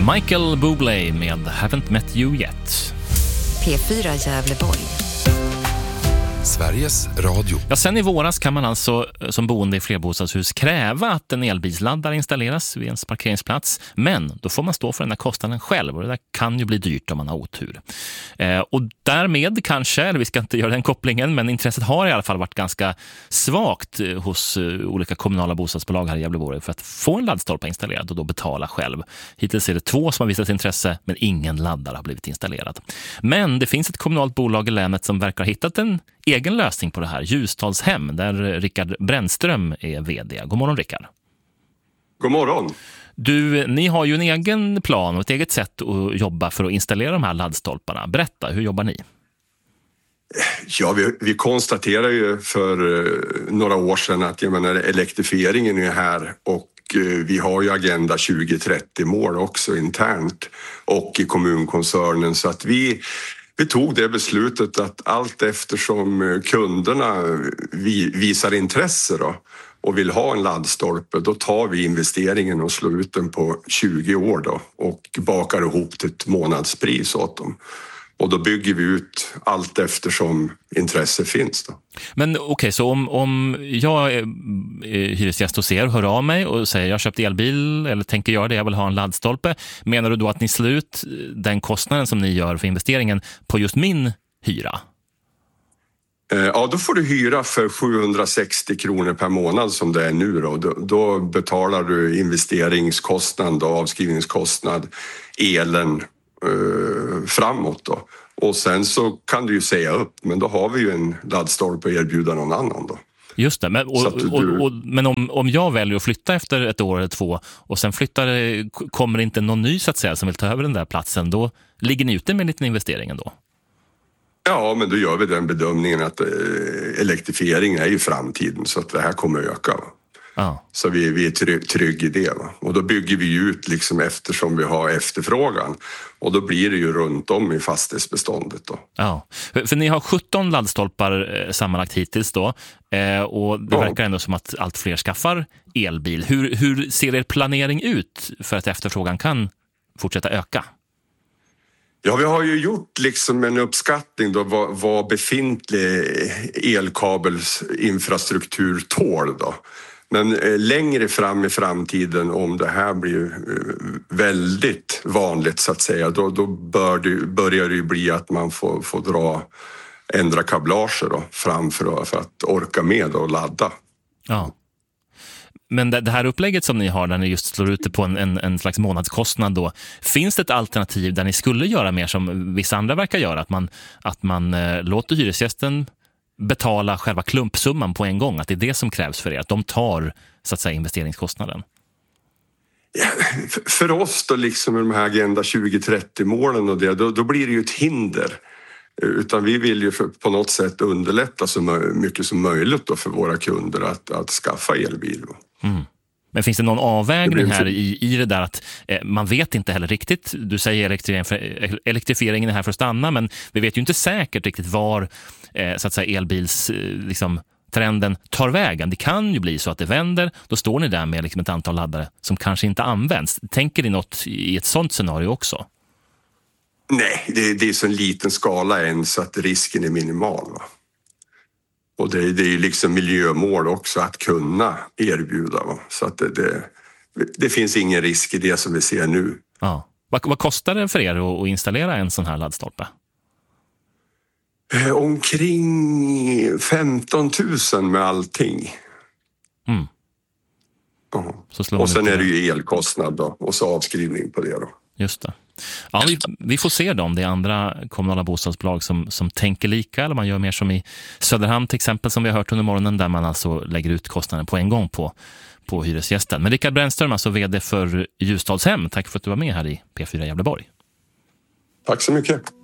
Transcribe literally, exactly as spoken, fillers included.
Michael Bublé med Haven't Met You Yet. P fyra Gävleborg. Sveriges Radio. Ja, sen i våras kan man alltså som boende i flerbostadshus kräva att en elbilsladdare installeras vid ens parkeringsplats. Men då får man stå för den där kostnaden själv och det där kan ju bli dyrt om man har otur. Eh, och därmed kanske, eller vi ska inte göra den kopplingen, men intresset har i alla fall varit ganska svagt hos uh, olika kommunala bostadsbolag här i Gävleborg för att få en laddstolpe installerad och då betala själv. Hittills är det två som har visat intresse men ingen laddare har blivit installerad. Men det finns ett kommunalt bolag i länet som verkar ha hittat en egen lösning på det här, Ljusdalshem, där Rickard Brännström är vd. God morgon, Rickard. God morgon. Du, ni har ju en egen plan och ett eget sätt att jobba för att installera de här laddstolparna. Berätta, hur jobbar ni? Ja, vi, vi konstaterar ju för uh, några år sedan att jag menar, elektrifieringen är här och uh, vi har ju Agenda tjugo trettio mål också internt och i kommunkoncernen, så att vi Vi tog det beslutet att allt eftersom kunderna visar intresse då, och vill ha en laddstolpe, då tar vi investeringen och slår ut den på tjugo år då, och bakar ihop till ett månadspris åt dem. Och då bygger vi ut allt eftersom intresse finns då. Men okej, okay, så om, om jag är hyresgäst hos er, hör av mig och säger jag har köpt elbil eller tänker göra det, jag vill ha en laddstolpe. Menar du då att ni slår ut den kostnaden som ni gör för investeringen på just min hyra? Ja, då får du hyra för sjuhundrasextio kronor per månad som det är nu då. Då, då betalar du investeringskostnad och avskrivningskostnad, elen eh, framåt då. Och sen så kan du ju säga upp, men då har vi ju en laddstolpe att erbjuda någon annan då. Just det, men, och, du, och, och, men om, om jag väljer att flytta efter ett år eller två och sen flyttar, kommer inte någon ny så att säga som vill ta över den där platsen, då ligger ni ute med en liten investering ändå? Ja, men då gör vi den bedömningen att eh, elektrifiering är ju framtiden, så att det här kommer öka. Va? Ja. Så vi, vi är trygg, trygg i det. Va? Och då bygger vi ut liksom eftersom vi har efterfrågan. Och då blir det ju runt om i fastighetsbeståndet då. Ja, för, för ni har sjutton laddstolpar eh, sammanlagt hittills då. Eh, och det ja. verkar ändå som att allt fler skaffar elbil. Hur, hur ser er planering ut för att efterfrågan kan fortsätta öka? Ja, vi har ju gjort liksom en uppskattning då vad, vad befintlig elkabelsinfrastruktur tål då. Men eh, längre fram i framtiden, om det här blir eh, väldigt vanligt så att säga, då, då bör det, börjar det ju bli att man får, får dra, ändra kablager då, fram för, för att orka med och ladda. Ja. Men det här upplägget som ni har där ni just slår ut det på en, en, en slags månadskostnad då, finns det ett alternativ där ni skulle göra mer som vissa andra verkar göra? Att man, att man eh, låter hyresgästen betala själva klumpsumman på en gång, att det är det som krävs för er, att de tar så att säga investeringskostnaden? Ja, för, för oss då liksom med de här Agenda tjugo trettio målen och det, då, då blir det ju ett hinder. Utan vi vill ju för, på något sätt underlätta så mycket som möjligt då för våra kunder att, att skaffa elbil. Mm. Men finns det någon avvägning här i, i det där att eh, man vet inte heller riktigt, du säger elektrifiering, elektrifieringen är här för att stanna, men vi vet ju inte säkert riktigt var eh, så att säga elbils eh, liksom, trenden tar vägen. Det kan ju bli så att det vänder, då står ni där med liksom, ett antal laddare som kanske inte används. Tänker ni något i ett sånt scenario också? Nej, det, det är så en liten skala än så att risken är minimal. Va? Och det, det är ju liksom miljömål också att kunna erbjuda. Va? Så att det, det, det finns ingen risk i det som vi ser nu. Ja. Vad, vad kostar det för er att, att installera en sån här laddstolpe? Eh, omkring femton tusen med allting. Mm. Uh-huh. Så och sen är det ju elkostnad då, och så avskrivning på det då. Just det. Ja, vi, vi får se då om det är andra kommunala bostadsbolag som, som tänker lika, eller man gör mer som i Söderhamn till exempel, som vi har hört under morgonen, där man alltså lägger ut kostnaden på en gång på, på hyresgästen. Men Rickard Brännström, alltså vd för Ljusdalshem, tack för att du var med här i P fyra Gävleborg. Tack så mycket.